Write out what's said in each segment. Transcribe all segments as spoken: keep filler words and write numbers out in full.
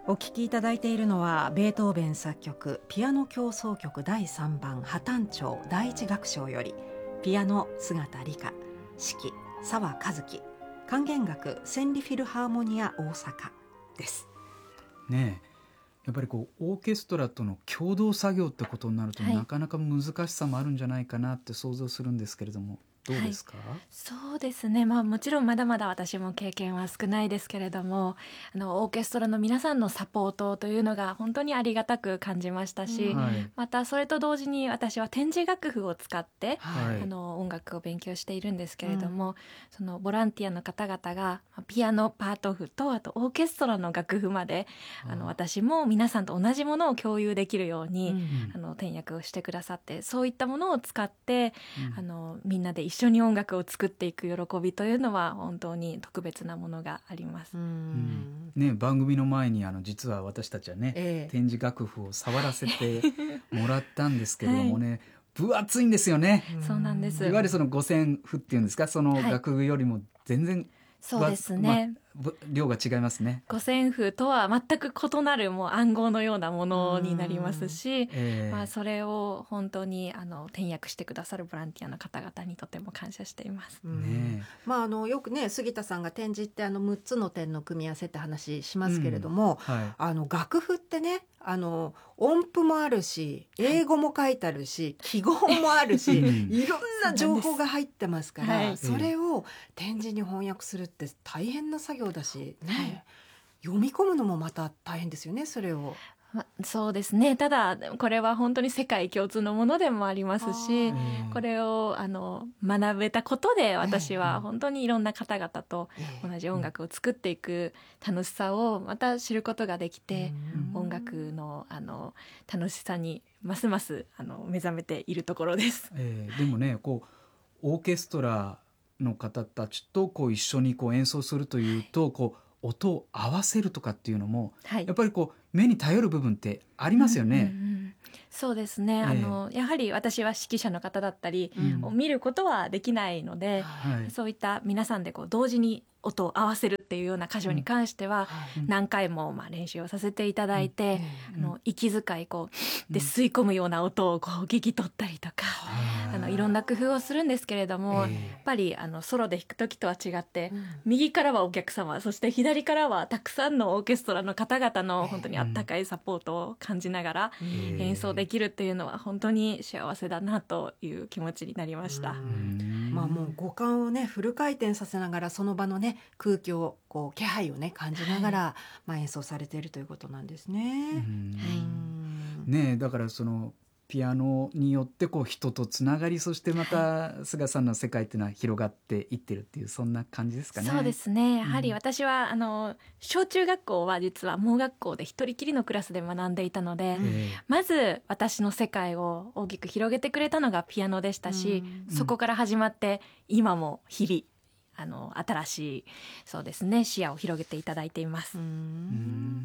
お聴きいただいているのはベートーベン作曲ピアノ協奏曲だいさんばん破綻調第一楽章よりピアノ姿理香、指揮澤和樹、管弦楽千里フィルハーモニア大阪ですねえ、やっぱりこうオーケストラとの共同作業ってことになると、はい、なかなか難しさもあるんじゃないかなって想像するんですけれども、どうですか？はい、 そうですね、まあ、もちろんまだまだ私も経験は少ないですけれども、あのオーケストラの皆さんのサポートというのが本当にありがたく感じましたし、はい、またそれと同時に私は展示楽譜を使って、はい、あの音楽を勉強しているんですけれども、うん、そのボランティアの方々がピアノパート譜とあとオーケストラの楽譜まであの私も皆さんと同じものを共有できるように、うん、あの転訳をしてくださって、そういったものを使って、うん、あのみんなで一緒に音楽を作っていく喜びというのは本当に特別なものがあります。 うんね、番組の前にあの実は私たちはね、ええ、展示楽譜を触らせてもらったんですけれどもね、はい、分厚いんですよね。 そうなんです。 いわゆるその五線譜っていうんですか、その楽譜よりも全然、はい、 そうですね、 ま、量が違いますね。 五線譜とは全く異なるもう暗号のようなものになりますし、えーまあ、それを本当にあの転訳してくださるボランティアの方々にとても感謝しています、 ね。まあ、あのよくね杉田さんが展示ってあのむっつの点の組み合わせって話しますけれども、うんはい、あの楽譜ってね、あの音符もあるし英語も書いてあるし記号もあるしいろんな情報が入ってますから、はい、それを展示に翻訳するって大変な作業だし、ねはい、読み込むのもまた大変ですよね、それを。 ま、そうですね。ただこれは本当に世界共通のものでもありますし、これをあの学べたことで私は本当にいろんな方々と同じ音楽を作っていく楽しさをまた知ることができて、音楽のあの楽しさにますますあの目覚めているところです、 えー、でもね、こうオーケストラの方たちとこう一緒にこう演奏するというと、はい、こう音を合わせるとかっていうのも、はい、やっぱりこう目に頼る部分ってありますよね、 うんうんうん、そうですね、えー、あのやはり私は指揮者の方だったり、うん、を見ることはできないので、はい、そういった皆さんでこう同時に音を合わせるっていうような箇所に関しては何回もまあ練習をさせていただいて、うん、あの息遣いこうで吸い込むような音をこう聞き取ったりとか、うん、あのいろんな工夫をするんですけれども、えー、やっぱりあのソロで弾く時とは違って、うん、右からはお客様、そして左からはたくさんのオーケストラの方々の本当にあったかいサポートを感じながら演奏できるっていうのは本当に幸せだなという気持ちになりました。 まあ、もう五感をねフル回転させながらその場のね空気をこう気配をね感じながら、はい、まあ、演奏されているということなんですね。うんうんねえ、だからそのピアノによってこう人とつながり、そしてまた菅さんの世界っていうのは広がっていってるっていう、そんな感じですかね。 そうですね、やはり私は、うん、あの小中学校は実は盲学校で一人きりのクラスで学んでいたので、うん、まず私の世界を大きく広げてくれたのがピアノでしたし、うん、そこから始まって今も日々あの新しいそうですね視野を広げていただいています。うん、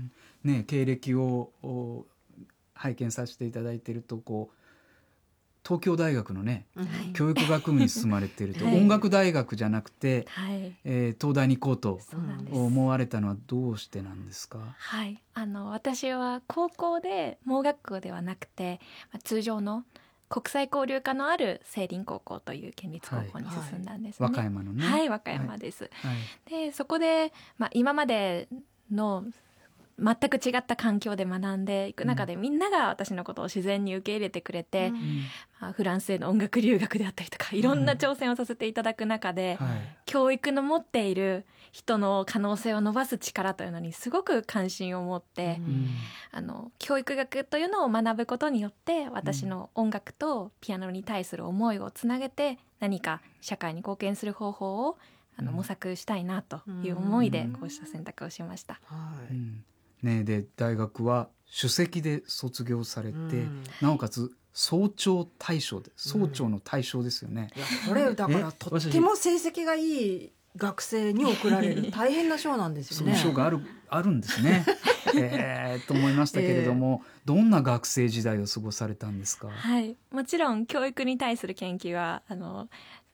ね、経歴を拝見させていただいていると、こう東京大学のね、はい、教育学部に進まれていると、はい、音楽大学じゃなくて、はいえー、東大に行こうと思われたのはどうしてなんですか？ はい、あの私は高校で盲学校ではなくて、まあ、通常の国際交流科のある聖林高校という県立高校に進んだんですね、 はいはい、和歌山のね、 はい和歌山です、はい、でそこで、まあ、今までの全く違った環境で学んでいく中で、うん、みんなが私のことを自然に受け入れてくれて、うんまあ、フランスへの音楽留学であったりとかいろんな挑戦をさせていただく中で、うんはい、教育の持っている人の可能性を伸ばす力というのにすごく関心を持って、うん、あの教育学というのを学ぶことによって私の音楽とピアノに対する思いをつなげて何か社会に貢献する方法をあの模索したいなという思いでこうした選択をしました、うんはいうんね、で大学は首席で卒業されて、うん、なおかつ総長大賞で総長の大賞ですよね、 うん、いやこれだからとっても成績がいい学生に贈られる大変な賞なんですよね。 その賞がある、あるんですね、えー、と思いましたけれども、えー、どんな学生時代を過ごされたんですか？ はい、もちろん教育に対する研究はあの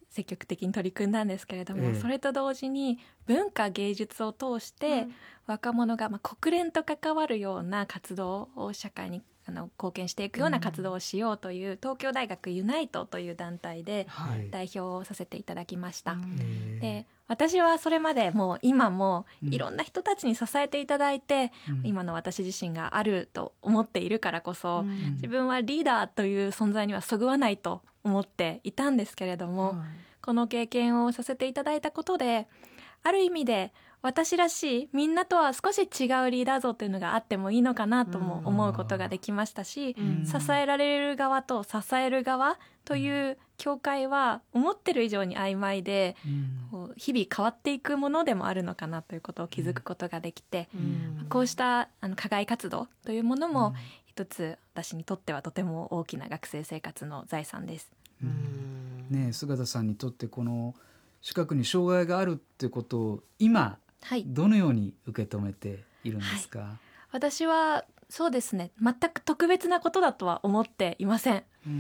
積極的に取り組んだんですけれども、 ええ、 それと同時に文化芸術を通して若者が、まあ、国連と関わるような活動を社会にあの貢献していくような活動をしようという、うん、東京大学ユナイトという団体で代表をさせていただきました、はい、で私はそれまでも今もいろんな人たちに支えていただいて、うん、今の私自身があると思っているからこそ、うん、自分はリーダーという存在にはそぐわないと思っていたんですけれども、うん、この経験をさせていただいたことである意味で私らしいみんなとは少し違うリーダー像というのがあってもいいのかなとも思うことができましたし、うん、支えられる側と支える側という境界は思ってる以上に曖昧で、うん、日々変わっていくものでもあるのかなということを気づくことができて、うん、こうしたあの課外活動というものも一つ私にとってはとても大きな学生生活の財産です、 うんねえ、菅田さんにとってこの視覚に障害があるってことを今はい、どのように受け止めているんですか？はい、 私はそうですね、全く特別なことだとは思っていません、うん、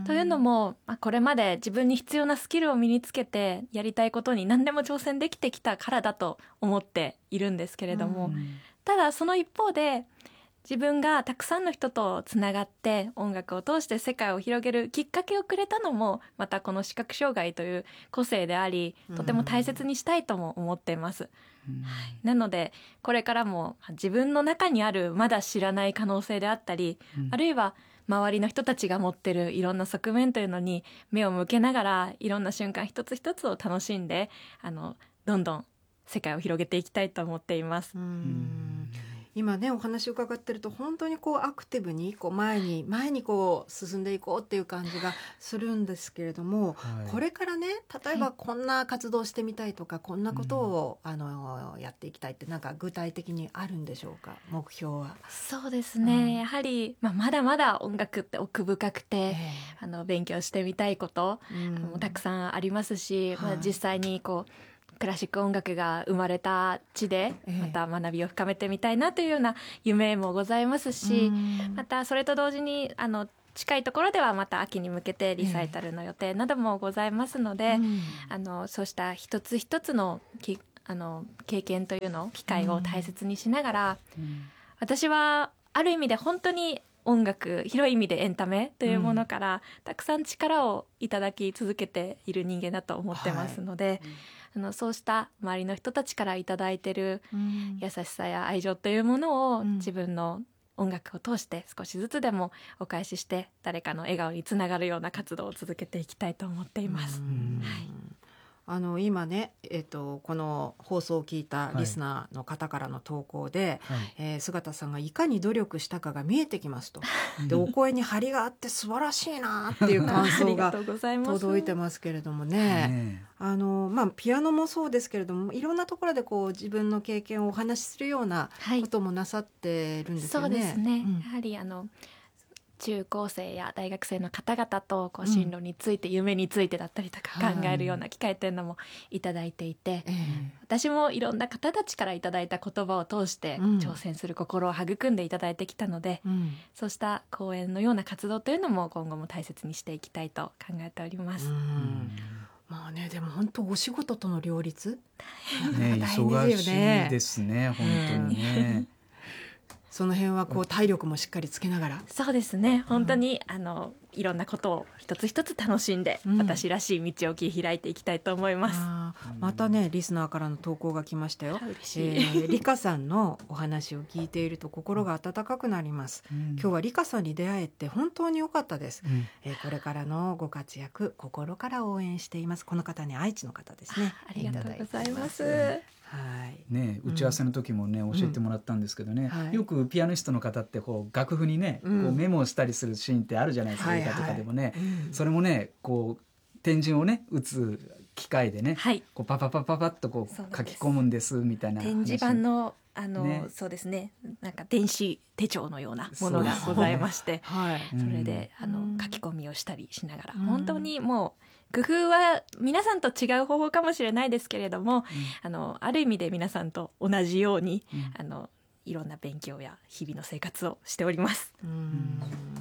というのもこれまで自分に必要なスキルを身につけてやりたいことに何でも挑戦できてきたからだと思っているんですけれども、うん、ただその一方で自分がたくさんの人とつながって音楽を通して世界を広げるきっかけをくれたのもまたこの視覚障害という個性であり、とても大切にしたいとも思っています、うんはい、なのでこれからも自分の中にあるまだ知らない可能性であったり、うん、あるいは周りの人たちが持ってるいろんな側面というのに目を向けながらいろんな瞬間一つ一つを楽しんであのどんどん世界を広げていきたいと思っています。 うん今ねお話を伺ってると本当にこうアクティブにこう前に前にこう進んでいこうっていう感じがするんですけれども、はい、これからね例えばこんな活動してみたいとか、はい、こんなことを、うん、あのやっていきたいってなんか具体的にあるんでしょうか？目標は。 そうですね、うん、やはり、まあ、まだまだ音楽って奥深くて、えー、あの勉強してみたいこと、うん、もたくさんありますし、はいまあ、実際にこうクラシック音楽が生まれた地でまた学びを深めてみたいなというような夢もございますし、またそれと同時にあの近いところではまた秋に向けてリサイタルの予定などもございますので、あのそうした一つ一つのきあの経験というの機会を大切にしながら、私はある意味で本当に音楽広い意味でエンタメというものから、うん、たくさん力をいただき続けている人間だと思ってますので、はいあのそうした周りの人たちからいただいている優しさや愛情というものを、うん、自分の音楽を通して少しずつでもお返しして誰かの笑顔につながるような活動を続けていきたいと思っています。はいあの今ね、えーと、この放送を聞いたリスナーの方からの投稿で、はいえー、菅田さんがいかに努力したかが見えてきますとでお声に張りがあって素晴らしいなっていう感想が届いてますけれども ね, ねあの、まあ、ピアノもそうですけれどもいろんなところでこう自分の経験をお話しするようなこともなさってるんですよね。 はい、そうですね、うん、やはりあの中高生や大学生の方々とこう進路について、うん、夢についてだったりとか考えるような機会というのもいただいていて、はい、私もいろんな方たちからいただいた言葉を通して挑戦する心を育んでいただいてきたので、うん、そうした講演のような活動というのも今後も大切にしていきたいと考えております。 うんまあね、でも本当お仕事との両立、 ね、忙しいですね本当にねその辺はこう体力もしっかりつけながら。 そうですね本当に、うん、あのいろんなことを一つ一つ楽しんで、うん、私らしい道を切り開いていきたいと思います。 あまたねリスナーからの投稿が来ましたよ。嬉しい、えー、リカさんのお話を聞いていると心が温かくなります、うん、今日はリカさんに出会えて本当に良かったです、うんえー、これからのご活躍心から応援しています。この方ね愛知の方ですね。 あ, ありがとうございます。 はいね、打ち合わせの時もね、うん、教えてもらったんですけどね、うんはい、よくピアニストの方ってこう楽譜にね、うん、こうメモをしたりするシーンってあるじゃないですか、はいはい、映画とかでもね、うん、それもねこう点字をね打つ機械でね、はい、こうパパパパパッとこう書き込むんですみたいな点字版のあの、ね、そうですねなんか電子手帳のようなものがございまして そ,、はい、それであの書き込みをしたりしながら、うん、本当にもう工夫は皆さんと違う方法かもしれないですけれども、うん、あのある意味で皆さんと同じように、うん、あのいろんな勉強や日々の生活をしております。うん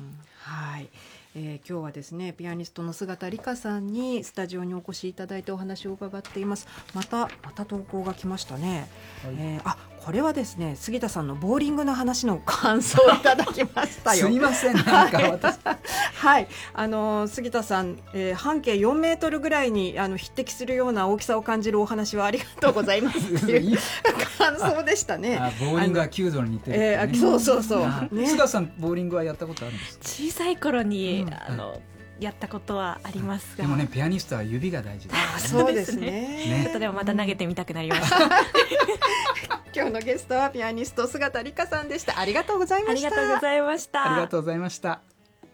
はい、えー、今日はですねピアニストの菅田理香さんにスタジオにお越しいただいてお話を伺っています。またまた投稿が来ましたね、はい。えー、あこれはですね杉田さんのボーリングの話の感想をいただきましたよすいませんなんか私はい、あの杉田さん、えー、半径よんメートルぐらいにあの匹敵するような大きさを感じるお話はありがとうございますという感想でしたね。 あボーリングは弓道に似てるって、ね、 えー、そうそうそう、 ね、菅田さんボーリングはやったことあるんですか？ 小さい頃に、うん、あのやったことはありますが、 でもねピアニストは指が大事です、ね、 あそうですねねちょっとでもまた投げてみたくなりました今日のゲストはピアニスト菅田理香さんでした。ありがとうございました。 ありがとうございました。 ありがとうございました。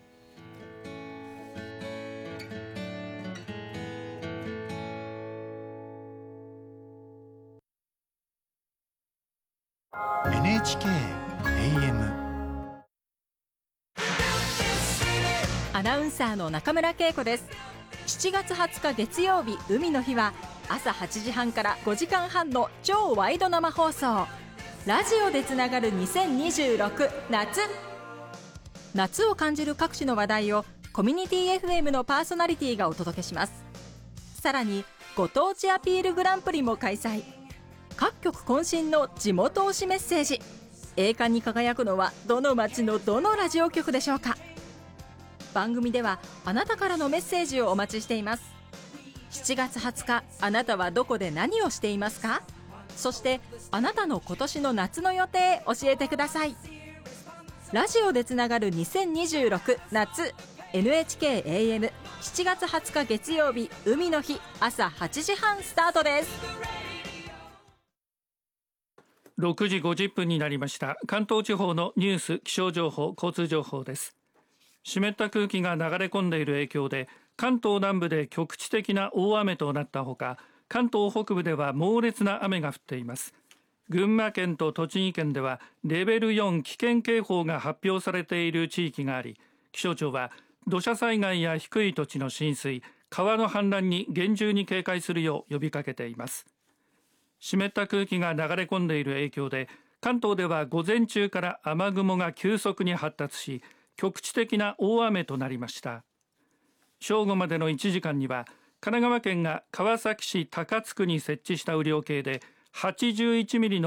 エヌエイチケー エーエムアナウンサーの中村恵子です。しちがつはつか月曜日海の日は朝はちじはんからごじかんはんの超ワイド生放送ラジオでつながるにせんにじゅうろく夏夏を感じる各種の話題をコミュニティ エフエム のパーソナリティがお届けします。さらにご当地アピールグランプリも開催。各局渾身の地元推しメッセージ、栄冠に輝くのはどの町のどのラジオ局でしょうか。番組ではあなたからのメッセージをお待ちしています。しちがつはつかあなたはどこで何をしていますか。そしてあなたの今年の夏の予定教えてください。ラジオでつながるにせんにじゅうろく夏 エヌエイチケー エーエム しちがつはつか月曜日海の日朝はちじはんスタートです。 ろくじごじゅっぷんになりました。関東地方のニュース、気象情報、交通情報です。湿った空気が流れ込んでいる影響で関東南部で局地的な大雨となったほか、関東北部では猛烈な雨が降っています。群馬県と栃木県ではレベルよん危険警報が発表されている地域があり、気象庁は土砂災害や低い土地の浸水、川の氾濫に厳重に警戒するよう呼びかけています。湿った空気が流れ込んでいる影響で関東では午前中から雨雲が急速に発達し、局地的な大雨となりました。正午までのいちじかんには神奈川県が川崎市高津区に設置した雨量計ではちじゅういちミリの